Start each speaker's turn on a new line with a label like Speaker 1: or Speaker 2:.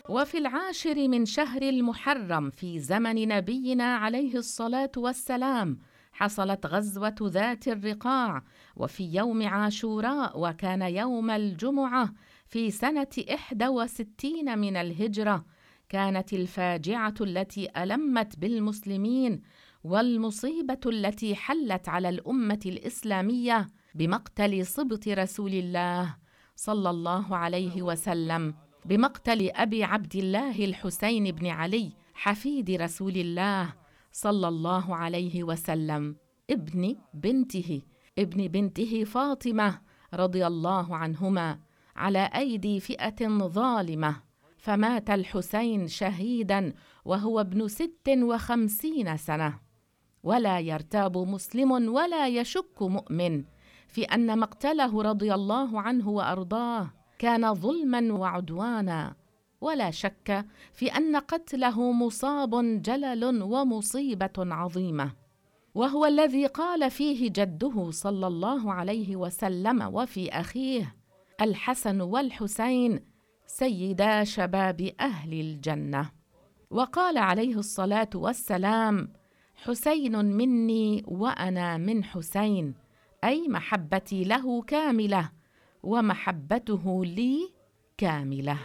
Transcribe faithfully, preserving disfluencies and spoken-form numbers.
Speaker 1: وفي العاشر من شهر المحرم في زمن نبينا عليه الصلاة والسلام حصلت غزوة ذات الرقاع، وفي يوم عاشوراء، وكان يوم الجمعة في سنة إحدى وستين من الهجرة، كانت الفاجعة التي ألمت بالمسلمين والمصيبة التي حلت على الأمة الإسلامية بمقتل صبط رسول الله صلى الله عليه وسلم، بمقتل أبي عبد الله الحسين بن علي حفيد رسول الله صلى الله عليه وسلم، ابن بنته ابن بنته فاطمة رضي الله عنهما، على أيدي فئة ظالمة. فمات الحسين شهيدا وهو ابن ست وخمسين سنة. ولا يرتاب مسلم ولا يشك مؤمن في أن مقتله رضي الله عنه وأرضاه كان ظلما وعدوانا، ولا شك في أن قتله مصاب جلل ومصيبة عظيمة، وهو الذي قال فيه جده صلى الله عليه وسلم وفي أخيه: الحسن والحسين سيدا شباب أهل الجنة. وقال عليه الصلاة والسلام: حسين مني وأنا من حسين، أي محبتي له كاملة ومحبته لي كاملة.